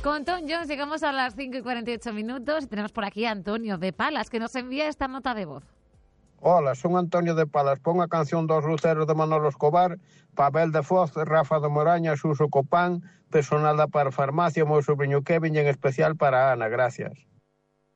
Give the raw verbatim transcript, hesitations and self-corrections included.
Con Tom Jones llegamos a las cinco y cuarenta y ocho minutos y tenemos por aquí a Antonio de Palas, que nos envía esta nota de voz. Hola, son Antonio de Palas. Pon a canción dos luceros de Manolo Escobar, Pavel de Foz, Rafa de Moraña, Suso Copán, personal da para farmacia, meu sobrinho Kevin y en especial para Ana. Gracias.